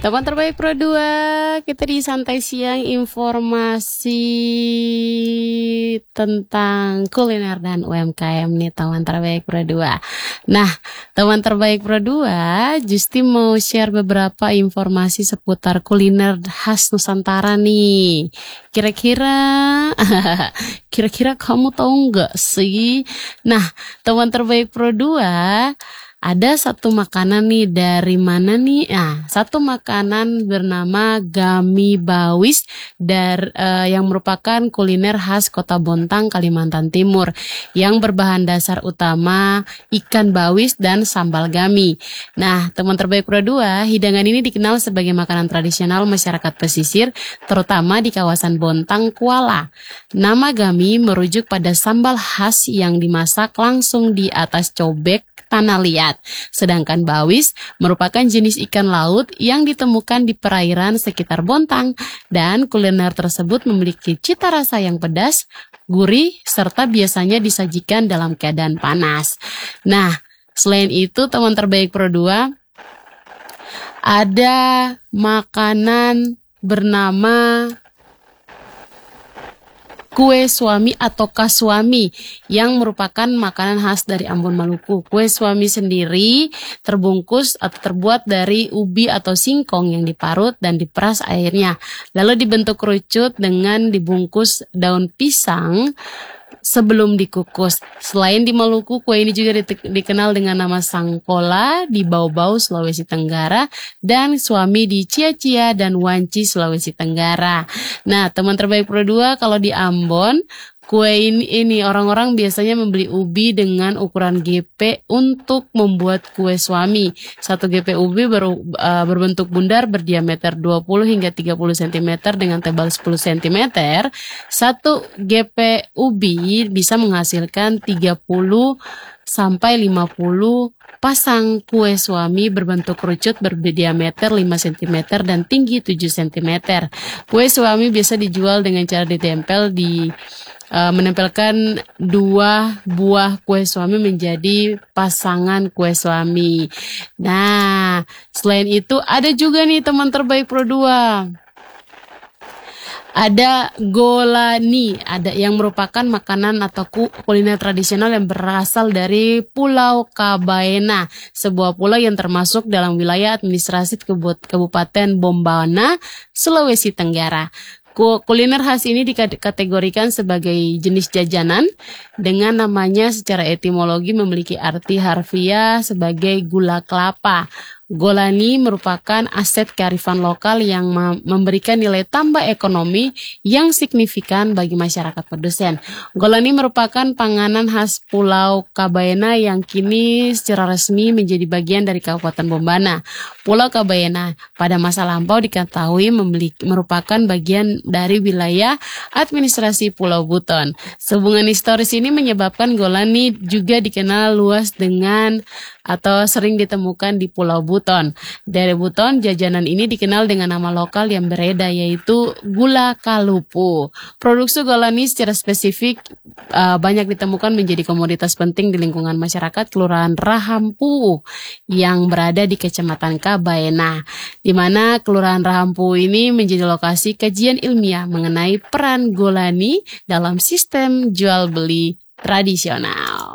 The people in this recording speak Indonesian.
Teman terbaik Pro 2, kita di Santai Siang informasi tentang kuliner dan UMKM nih teman terbaik Pro 2. Nah, teman terbaik Pro 2, Justi mau share beberapa informasi seputar kuliner khas Nusantara nih. Kira-kira kamu tahu nggak sih? Nah, teman terbaik Pro 2, ada satu makanan nih dari mana nih? Nah, satu makanan bernama Gami Bawis yang merupakan kuliner khas Kota Bontang, Kalimantan Timur yang berbahan dasar utama ikan bawis dan sambal gami. Nah, teman terbaik Pro 2, hidangan ini dikenal sebagai makanan tradisional masyarakat pesisir, terutama di kawasan Bontang, Kuala. Nama gami merujuk pada sambal khas yang dimasak langsung di atas cobek tanah liat. Sedangkan bawis merupakan jenis ikan laut yang ditemukan di perairan sekitar Bontang, dan kuliner tersebut memiliki cita rasa yang pedas, gurih, serta biasanya disajikan dalam keadaan panas. Nah, selain itu teman terbaik Pro 2, ada makanan bernama kue suami atau kasuami yang merupakan makanan khas dari Ambon, Maluku. Kue suami sendiri terbungkus atau terbuat dari ubi atau singkong yang diparut dan diperas airnya. Lalu dibentuk kerucut dengan dibungkus daun pisang sebelum dikukus. Selain di Maluku, kue ini juga dikenal dengan nama sangkola di Bau-Bau, Sulawesi Tenggara, dan suami di Cia-Cia dan Wanci, Sulawesi Tenggara. Nah, teman terbaik Pro 2, kalau di Ambon, kue ini orang-orang biasanya membeli ubi dengan ukuran GP untuk membuat kue suami. Satu GP ubi berbentuk bundar berdiameter 20 hingga 30 cm dengan tebal 10 cm. Satu GP ubi bisa menghasilkan 30 sampai 50 pasang kue suami berbentuk kerucut berdiameter 5 cm dan tinggi 7 cm. Kue suami biasa dijual dengan cara menempelkan dua buah kue suami menjadi pasangan kue suami. Nah, selain itu ada juga nih teman terbaik Pro 2. Ada golani, yang merupakan makanan atau kuliner tradisional yang berasal dari Pulau Kabaena, sebuah pulau yang termasuk dalam wilayah administrasi Kabupaten Bombana, Sulawesi Tenggara. Kuliner khas ini dikategorikan sebagai jenis jajanan dengan namanya secara etimologi memiliki arti harfiah sebagai gula kelapa. Golani merupakan aset kearifan lokal yang memberikan nilai tambah ekonomi yang signifikan bagi masyarakat produsen. Golani merupakan panganan khas Pulau Kabaena yang kini secara resmi menjadi bagian dari Kabupaten Bombana. Pulau Kabaena pada masa lampau diketahui merupakan bagian dari wilayah administrasi Pulau Buton. Hubungan historis ini menyebabkan Golani juga dikenal luas dengan atau sering ditemukan di Pulau Buton. Dari Buton, jajanan ini dikenal dengan nama lokal yang beredar, yaitu gula kalupu. Produksi Golani secara spesifik banyak ditemukan menjadi komoditas penting di lingkungan masyarakat Kelurahan Rahampu yang berada di Kecamatan Kabaena, di mana Kelurahan Rahampu ini menjadi lokasi kajian ilmiah mengenai peran Golani dalam sistem jual beli tradisional.